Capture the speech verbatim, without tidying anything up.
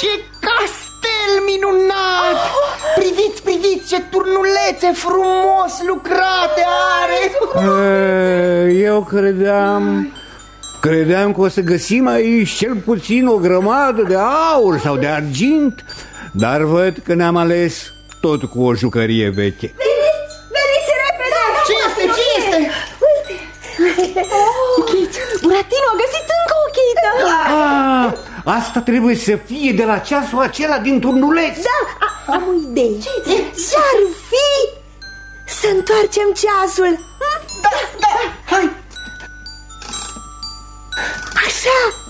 Ce castel minunat! Priviți, priviți ce turnulețe frumos lucrate are! Eu credeam... Credeam că o să găsim aici cel puțin o grămadă de aur sau de argint, dar văd că ne-am ales tot cu o jucărie veche. Veniți, veniți repede! Ce este, ce este? Uite, chiți, Buratino a găsit încă o chită. Ah, asta trebuie să fie de la ceasul acela din turnuleț. Da, a, am o idee. Ce-ar fi să întoarcem ceasul? Da, da, hai! Așa!